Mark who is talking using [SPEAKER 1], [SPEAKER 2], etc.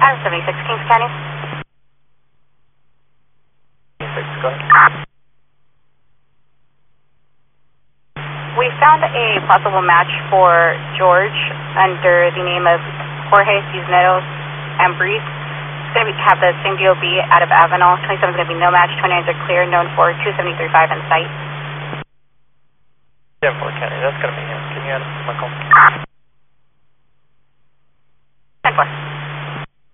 [SPEAKER 1] 76 Kings County.
[SPEAKER 2] 76, go ahead.
[SPEAKER 1] We found a possible match for George under the name of Jorge Cisneros Ambriz. It's going to have the same DOB out of Avenal. 27 is going to be no match. 29s are clear. Known for 273.5 in sight.
[SPEAKER 2] 10-4 County, that's going to be him. Can you add him to my call?
[SPEAKER 1] 10-4.